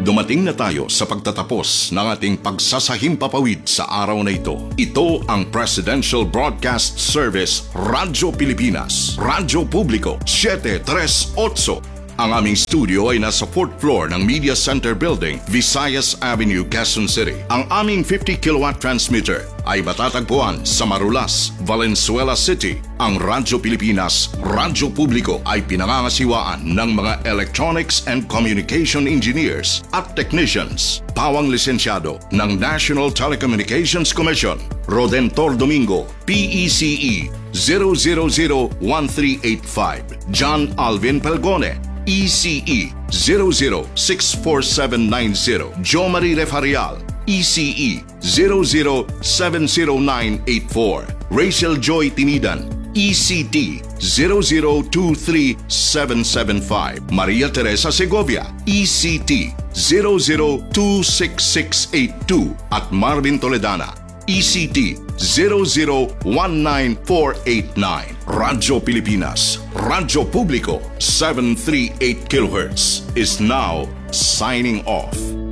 Dumating na tayo sa pagtatapos ng ating pagsasahimpapawid sa araw na ito. Ito ang Presidential Broadcast Service Radyo Pilipinas, Radyo Publiko 738. Ang aming studio ay nasa 4th floor ng Media Center Building, Visayas Avenue, Quezon City. Ang aming 50 kilowatt transmitter ay matatagpuan sa Marulas, Valenzuela City. Ang Radyo Pilipinas, Radyo Publiko ay pinangangasiwaan ng mga electronics and communication engineers at technicians. Pawang lisensyado ng National Telecommunications Commission. Rodentor Domingo, PECE 0001385. John Alvin Pelgone, ECE 00-64790. Jo Marie Refarial, ECE 00-70984. Rachel Joy Tinidan, ECT 0023775. Maria Teresa Segovia, ECT 00-26682. At Marvin Toledana, ECT 0019489. Radyo Pilipinas, Radyo Publiko 738 kHz is now signing off.